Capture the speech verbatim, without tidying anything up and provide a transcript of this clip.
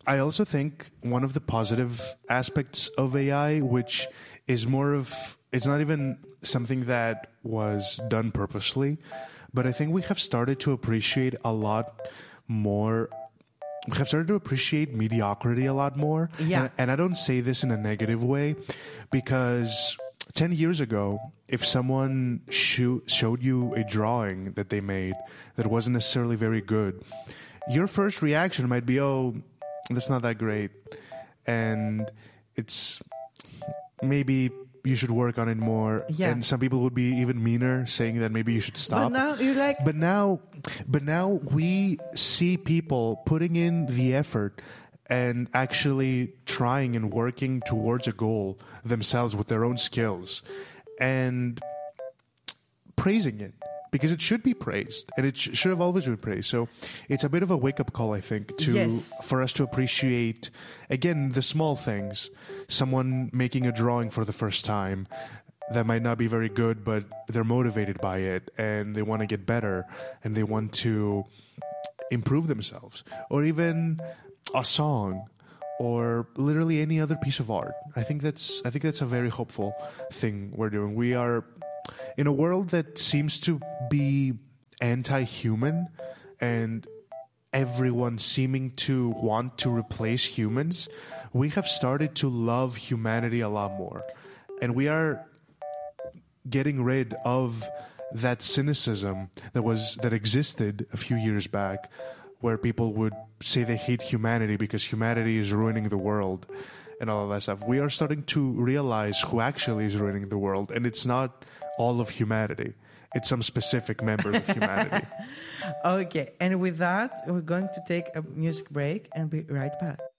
I also think one of the positive aspects of A I, which is more of, it's not even something that was done purposely, but I think we have started to appreciate a lot more. We have started to appreciate mediocrity a lot more. Yeah. And, and I don't say this in a negative way, because ten years ago, if someone sho- showed you a drawing that they made that wasn't necessarily very good, your first reaction might be, oh, that's not that great. And it's maybe you should work on it more. Yeah. And some people would be even meaner, saying that maybe you should stop. But now you're like, But now, but now we see people putting in the effort and actually trying and working towards a goal themselves with their own skills and praising it, because it should be praised, and it sh- should have always been praised. So it's a bit of a wake-up call, I think, to Yes. for us to appreciate, again, the small things. Someone making a drawing for the first time that might not be very good, but they're motivated by it, and they want to get better, and they want to improve themselves. Or even a song, or literally any other piece of art. I think that's I think that's a very hopeful thing we're doing. We are in a world that seems to be anti-human, and everyone seeming to want to replace humans. We have started to love humanity a lot more, and we are getting rid of that cynicism that was that existed a few years back, where people would say they hate humanity because humanity is ruining the world and all of that stuff. We are starting to realize who actually is ruining the world, and it's not all of humanity. It's some specific members of humanity. okay. And with that, we're going to take a music break and be right back.